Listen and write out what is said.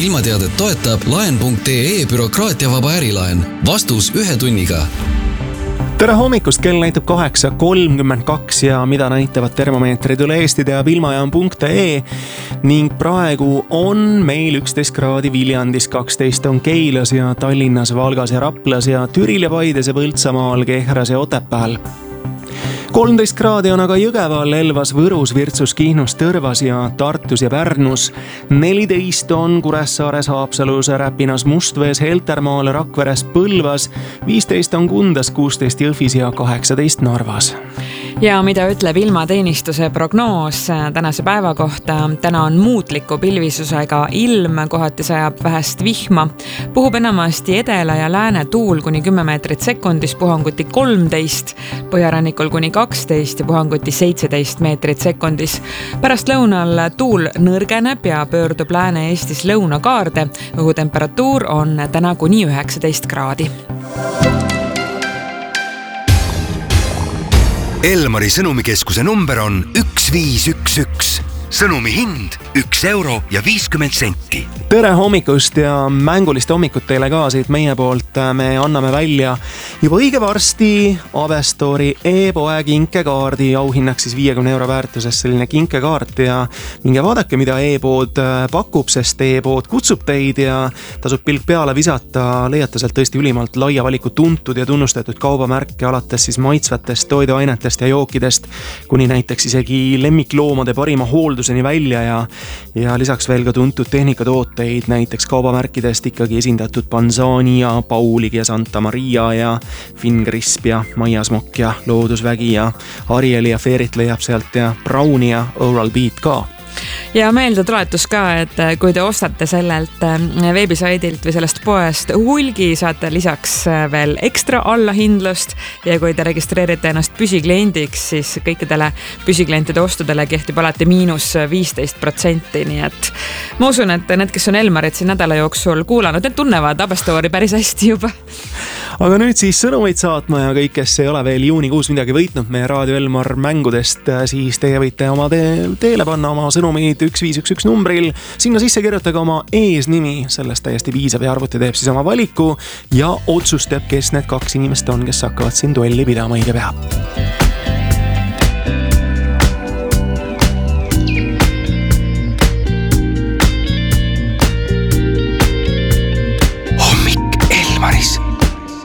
ilmateadet toetab laen.ee bürokraatiavaba ärilaen. Vastus 1 tunniga. Tere hommikust, kell näitab 8:32 ja mida näitavad termomeetrid üle Eesti teab ilmajaam.ee ning praegu on meil 11 kraadi Viljandis, 12 on Keilas ja Tallinnas, Valgas ja Raplas ja Türil ja Paides ja Põltsamaal, Kehras ja Otepääl. 13 kraadi on aga Jõgeval, Elvas, Võrus, Virtsus, Kihnus, Tõrvas ja Tartus ja Pärnus. 14 on Kuressaares, Haapsalus, Räpinas, Mustvees, Heltermaal, Rakveres, Põlvas. 15 on Kundas, 16 Jõhvis ja 18 Narvas. Ja mida ütleb ilmateenistuse prognoos tänase päeva kohta? Täna on muutliku pilvisusega ilm, kohati sajab vähest vihma. Puhub enamasti edela ja lääne tuul kuni 10 meetrit sekundis, puhanguti 13, põhjarannikul kuni 12 ja puhanguti 17 meetrit sekundis. Pärast lõunal tuul nõrgeneb ja pöördub Lääne-Eestis lõunakaarde. Õhutemperatuur on täna kuni 19 kraadi. Elmari sõnumikeskuse number on 1511. Sõnumi hind 1 euro ja 50 senti. Tere hommikust ja mängulist hommikut teile ka siit meie poolt. Me anname välja juba õige varsti Avestori e-poe kinkekaardi, auhinnaks siis 50 euro väärtuses selline kinkekaart ja minge vaadake, mida e-pood pakub, sest e-pood kutsub teid ja tasub pilk peale visata. Leiate sealt tõesti ülimalt laia valiku tuntud ja tunnustatud kaubamärke alates siis maitsvatest, toiduainetest ja jookidest kuni näiteks isegi lemmikloomade parima hoolduseni välja ja lisaks veel ka tuntud tehnikatooteid, näiteks kaubamärkidest ikkagi esindatud Panzani ja Paulig ja Santa Maria ja Fingrisp ja Maiasmokk ja Loodusvägi ja Arieli ja Ferit leiab sealt ja Browni ja Oral-B ka. Ja meelde tuletus ka, et kui te ostate sellelt veebisaidilt või sellest poest hulgi, saate lisaks veel ekstra allahindlust ja kui te registreerite ennast püsikliendiks, siis kõikidele püsiklientide ostudele kehtib alati -15%, nii et ma usun, et need, kes on Elmarit siin nädala jooksul kuulanud, need tunnevad Avestori päris hästi juba. Aga nüüd siis sõnumeid saatma ja kõik, kes ei ole veel juunikuus midagi võitnud meie Raadio Elmar mängudest, siis teie võite oma teele panna oma sõnumid 1511 numbril. Sinna sisse kirjutage oma eesnimi, sellest täiesti piisab ja arvuti teeb siis oma valiku ja otsustab, kes need 2 inimest on, kes hakkavad siin duelli pidama õige pea.